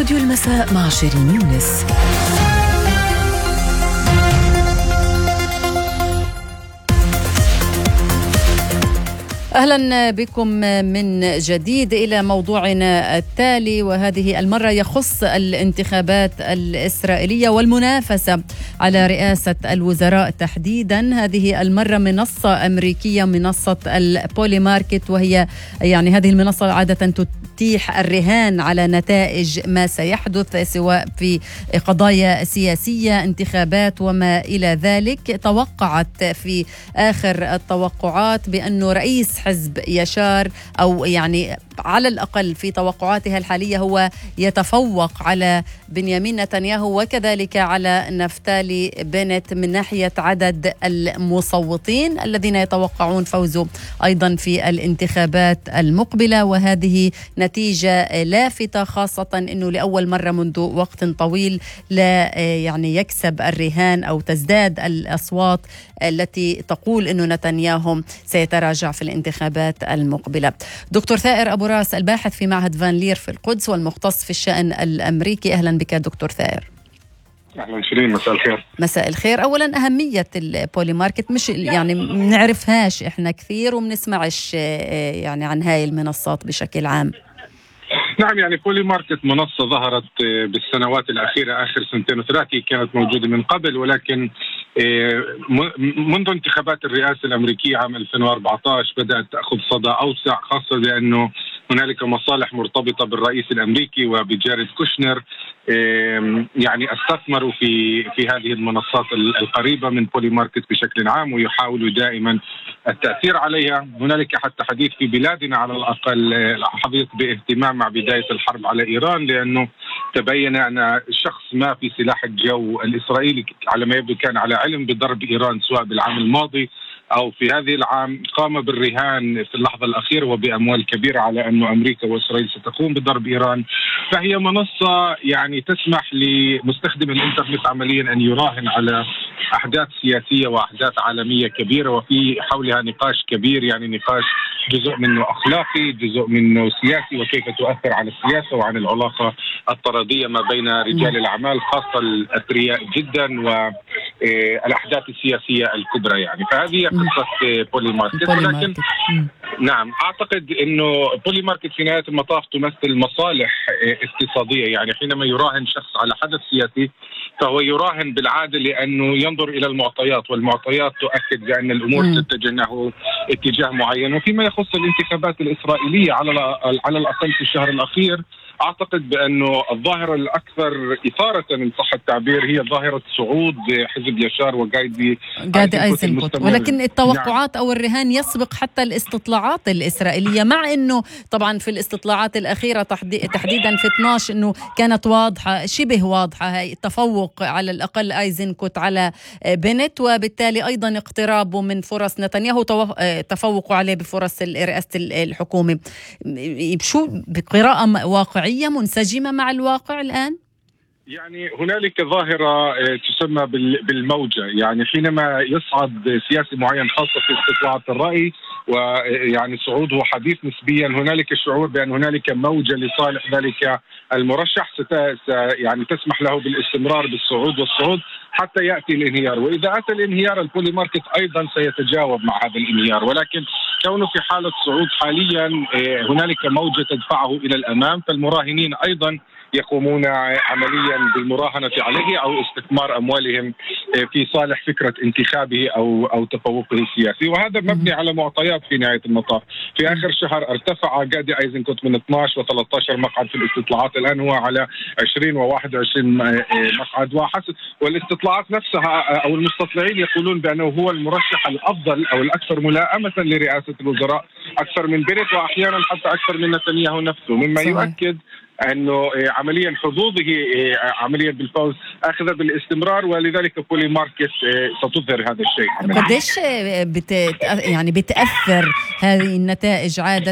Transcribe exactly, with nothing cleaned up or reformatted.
استوديو المساء مع شيرين يونس. أهلا بكم من جديد إلى موضوعنا التالي، وهذه المرة يخص الانتخابات الإسرائيلية والمنافسة على رئاسة الوزراء تحديدا. هذه المرة منصة أمريكية، منصة البولي ماركت، وهي يعني هذه المنصة عادة تتيح الرهان على نتائج ما سيحدث سواء في قضايا سياسية، انتخابات وما إلى ذلك. توقعت في آخر التوقعات بأنه رئيس حزب يشار، أو يعني على الأقل في توقعاتها الحالية، هو يتفوق على بنيامين نتنياهو وكذلك على نفتالي بنت من ناحية عدد المصوتين الذين يتوقعون فوزه أيضا في الانتخابات المقبلة. وهذه نتيجة لافتة، خاصة أنه لأول مرة منذ وقت طويل لا يعني يكسب الرهان أو تزداد الأصوات التي تقول أنه نتنياهو سيتراجع في الانتخابات المقبلة. دكتور ثائر أبو راس، الباحث في معهد فان لير في القدس والمختص في الشأن الأمريكي، أهلا بك دكتور ثائر. أهلا شيرين، مساء الخير. مساء الخير. أولا أهمية البولي ماركت، مش يعني منعرفهاش إحنا كثير ومنسمعش يعني عن هاي المنصات بشكل عام. نعم، يعني بولي ماركت منصة ظهرت بالسنوات الأخيرة، آخر سنتين وثلاثة، كانت موجودة من قبل، ولكن منذ انتخابات الرئاسة الأمريكية عام ألفين وأربعة عشر بدأت تأخذ صدى أوسع، خاصة لأنه هنالك مصالح مرتبطة بالرئيس الأمريكي وبجاريد كوشنر يعني استثمروا في في هذه المنصات القريبة من بولي ماركت بشكل عام، ويحاولوا دائما التأثير عليها. هنالك حتى حديث في بلادنا على الأقل حديث باهتمام مع بداية الحرب على إيران، لأنه تبين أن شخص ما في سلاح الجو الإسرائيلي على ما يبدو كان على علم بضرب إيران سواء بالعام الماضي أو في هذه العام، قام بالرهان في اللحظة الأخيرة وبأموال كبيرة على أن أمريكا وإسرائيل ستقوم بضرب إيران. فهي منصة يعني تسمح لمستخدم الإنترنت عمليا أن يراهن على أحداث سياسية وأحداث عالمية كبيرة، وفي حولها نقاش كبير، يعني نقاش جزء منه أخلاقي، جزء منه سياسي، وكيف تؤثر على السياسة وعن العلاقة الطردية ما بين رجال الأعمال، خاصة الأثرياء جدا، والأحداث السياسية الكبرى. يعني فهذه قصة بولي ماركت. ولكن نعم، أعتقد أنه بولي ماركت في نهاية المطاف تمثل مصالح اقتصادية. يعني حينما يراهن شخص على حدث سياسي فهو يراهن بالعادة لأنه ينظر إلى المعطيات، والمعطيات تؤكد بأن الأمور تتجه نحو اتجاه معين. وفيما يخص الانتخابات الإسرائيلية على على الأقل في الشهر الأخير، أعتقد بأنه الظاهرة الأكثر إثارة إن صح التعبير هي ظاهرة صعود حزب يشار وقايدي أيزنكوت. ولكن التوقعات أو الرهان يسبق حتى الاستطلاعات الإسرائيلية، مع أنه طبعا في الاستطلاعات الأخيرة تحديدا في اثني عشر أنه كانت واضحة، شبه واضحة، هي التفوق على الأقل أيزنكوت على بنت، وبالتالي أيضا اقترابه من فرص نتنياهو، تفوقوا عليه بفرص رئاسة الحكومة. شو بقراءة واقعية منسجمة مع الواقع الآن؟ يعني هنالك ظاهرة تسمى بالموجة، يعني حينما يصعد سياسي معين خاصة في استطلاعات الرأي ويعني صعوده حديث نسبيا، هنالك شعور بأن هنالك موجة لصالح ذلك المرشح ست يعني تسمح له بالاستمرار بالصعود والصعود حتى يأتي الانهيار. وإذا أتى الانهيار البولي ماركت أيضا سيتجاوب مع هذا الانهيار، ولكن كونه في حالة صعود حاليا هنالك موجة تدفعه إلى الأمام، فالمراهنين أيضا يقومون عمليا بالمراهنة عليه أو استثمار أموالهم في صالح فكرة انتخابه أو أو تفوقه السياسي، وهذا مبني على معطيات في نهاية المطاف. في آخر شهر ارتفع جادي أيزنكوت من اثني عشر وثلاثة عشر مقعد في الاستطلاعات، الآن هو على عشرين وواحد وعشرين مقعد، وحسب والاستطلاعات نفسها أو المستطلعين يقولون بأنه هو المرشح الأفضل أو الأكثر ملائمة لرئاسة الوزراء، أكثر من بنت وأحيانا حتى أكثر من نتنياهو نفسه، مما يؤكد أنه عمليا حظوظه عمليا بالفوز أخذ بالاستمرار، ولذلك بولي ماركت ستظهر هذا الشيء. قديش بت يعني بتأثر هذه النتائج عادة